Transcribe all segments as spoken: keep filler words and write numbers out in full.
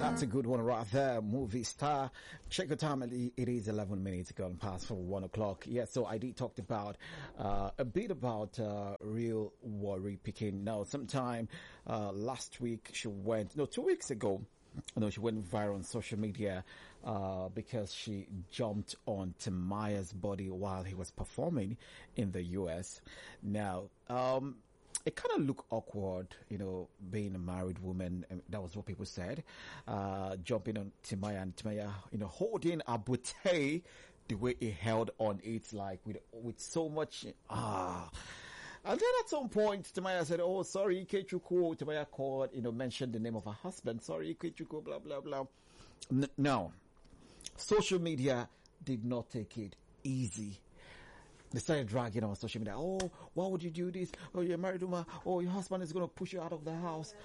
That's a good one right there, movie star. Check the time, it is eleven minutes gone past for one o'clock. Yeah, so I did talk about uh, a bit about uh, Real Warri Pikin. Now, sometime uh, last week she went, no, two weeks ago, no, she went viral on social media uh, because she jumped on Timaya's body while he was performing in the U S. Now, um, it kind of looked awkward, you know, being a married woman. And that was what people said. Uh, jumping on Timaya and Timaya, you know, holding a bouquet the way he held on it, like with, with so much, ah. And then at some point, Timaya said, oh, sorry, Ikechukwu. Timaya called, you know, mentioned the name of her husband. Sorry, Ikechukwu, blah, blah, blah. N- now, social media did not take it easy. They started dragging on social media. Oh, why would you do this? Oh, you're a married woman. Oh, your husband is going to push you out of the house.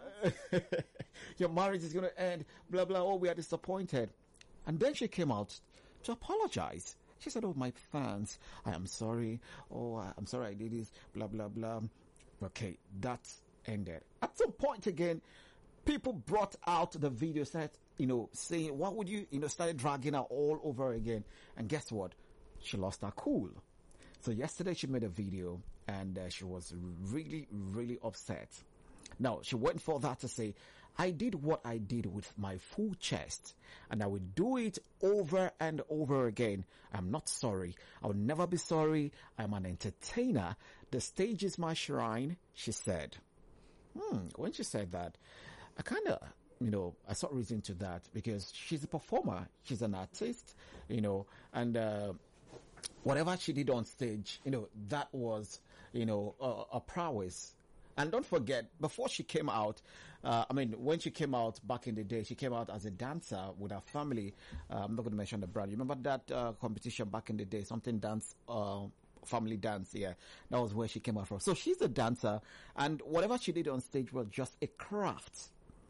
Your marriage is going to end. Blah, blah. Oh, we are disappointed. And then she came out to apologize. She said, oh, my fans, I am sorry. Oh, I'm sorry I did this. Blah, blah, blah. Okay, that ended. At some point again, people brought out the video set, you know, saying, why would you, you know, started dragging her all over again. And guess what? She lost her cool. So yesterday she made a video and uh, she was really, really upset. Now, she went further to say, I did what I did with my full chest and I will do it over and over again. I'm not sorry. I will never be sorry. I'm an entertainer. The stage is my shrine, she said. Hmm, when she said that, I kind of, you know, I saw reason to that because she's a performer. She's an artist, you know, and, uh, whatever she did on stage, you know, that was, you know, a, a prowess. And don't forget, before she came out, uh, I mean, when she came out back in the day, she came out as a dancer with her family. Uh, I'm not going to mention the brand. You remember that uh, competition back in the day, something dance, uh, family dance, yeah. That was where she came out from. So she's a dancer, and whatever she did on stage was just a craft.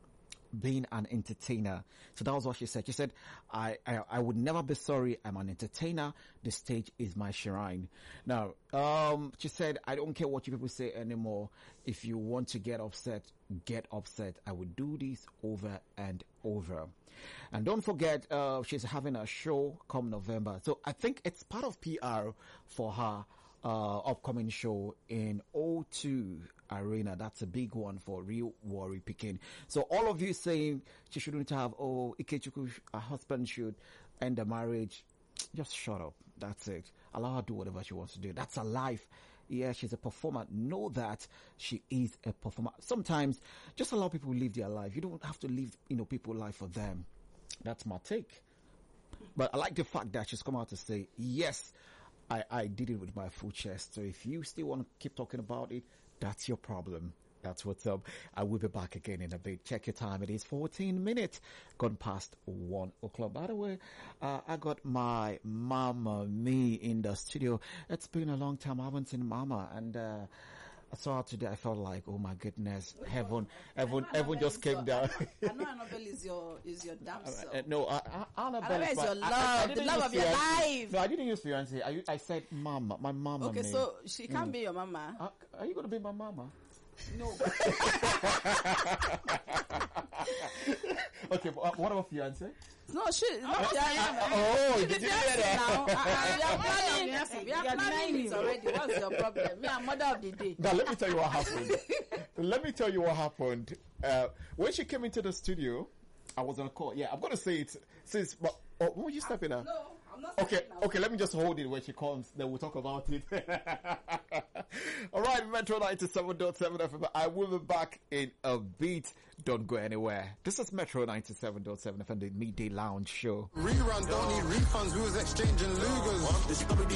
Being an entertainer. So that was what she said. She said, I, I, I would never be sorry. I'm an entertainer. The stage is my shrine. Now, um, she said, I don't care what you people say anymore. If you want to get upset, get upset. I will do this over and over. And don't forget, uh, she's having a show come November. So I think it's part of P R for her, uh, upcoming show in O two Arena. That's a big one for Real Warri Pikin. So all of you saying she shouldn't have, oh, Ikechukwu, her husband should end the marriage. Just shut up. That's it. Allow her to do whatever she wants to do. That's her life. Yeah, she's a performer. Know that she is a performer. Sometimes just allow people to live their life. You don't have to live, you know, people's life for them. That's my take. But I like the fact that she's come out to say, yes, I, I did it with my full chest. So if you still want to keep talking about it, that's your problem. That's what's up. I will be back again in a bit. Check your time. It is fourteen minutes gone past one o'clock. By the way, uh, I got my mama, me in the studio. It's been a long time. I haven't seen mama. And, uh, I saw her today. I felt like, oh my goodness, heaven, heaven, heaven just came down. I know Annabelle is your, is your damn self. Uh, uh, no, uh, uh, Annabelle, Annabelle is your love, I, I the love of your life. No, I didn't use fiance. I, I said mama, my mama. Okay, name. so she can't mm. be your mama. Uh, are you going to be my mama? No. Okay, but what about fiance? No, she. No, uh, she, uh, uh, oh, she did you hear that? Now. Uh, uh, we are planning. We are planning it already. What's your problem? Me, I'm mother of the day. Now let me tell you what happened. Let me tell you what happened. Uh, when she came into the studio, I was on a call. Yeah, I'm going to say it since. But oh, who are you stepping at? No. Okay, okay, let me just hold it when she comes, then we'll talk about it. Alright, Metro ninety-seven point seven F M. I will be back in a bit. Don't go anywhere. This is Metro ninety-seven point seven F M, the Midday Lounge Show. Rerun, don't need refunds, we was exchanging Lugers.